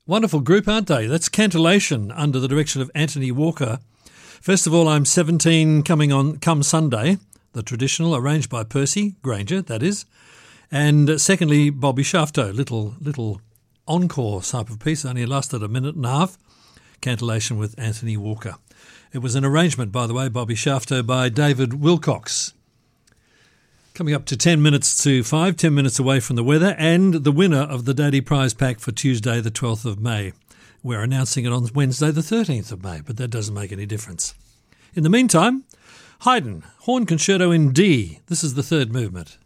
Wonderful group, aren't they? That's Cantillation under the direction of Anthony Walker. First of all, I'm 17 coming on come Sunday, the traditional, arranged by Percy Granger, that is. And secondly, Bobby Shafto, little encore type of piece, only lasted a minute and a half. Cantillation with Anthony Walker. It was an arrangement, by the way, Bobby Shafto, by David Wilcox. Coming up to 10 minutes to 5, 10 minutes away from the weather, and the winner of the Daddy Prize Pack for Tuesday, the 12th of May. We're announcing it on Wednesday, the 13th of May, but that doesn't make any difference. In the meantime, Haydn, Horn Concerto in D. This is the third movement.